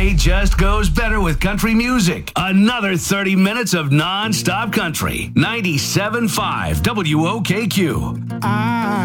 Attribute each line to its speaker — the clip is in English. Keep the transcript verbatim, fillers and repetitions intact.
Speaker 1: day just goes better with country music. Another thirty minutes of non-stop country. ninety-seven point five W O K Q.
Speaker 2: I